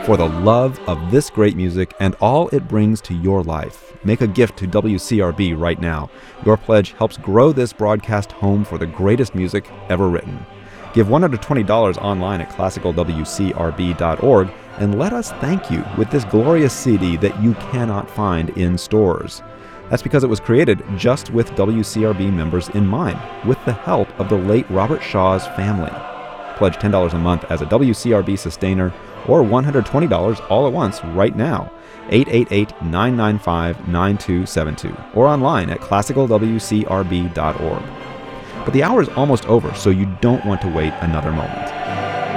For the love of this great music and all it brings to your life, make a gift to WCRB right now. Your pledge helps grow this broadcast home for the greatest music ever written. Give $120 online at classicalwcrb.org and let us thank you with this glorious CD that you cannot find in stores. That's because it was created just with WCRB members in mind, with the help of the late Robert Shaw's family. Pledge $10 a month as a WCRB sustainer or $120 all at once right now. 888-995-9272 or online at classicalwcrb.org. But the hour is almost over, so you don't want to wait another moment.